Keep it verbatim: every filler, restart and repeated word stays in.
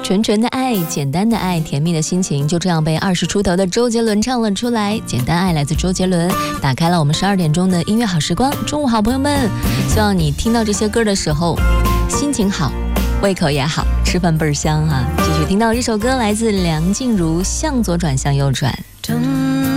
纯纯的爱，简单的爱，甜蜜的心情，就这样被二十出头的周杰伦唱了出来。简单爱来自周杰伦，打开了我们十二点钟的音乐好时光。中午好，朋友们，希望你听到这些歌的时候心情好，胃口也好，吃饭倍儿香啊。继续听到这首歌来自梁静茹，向左转向右转。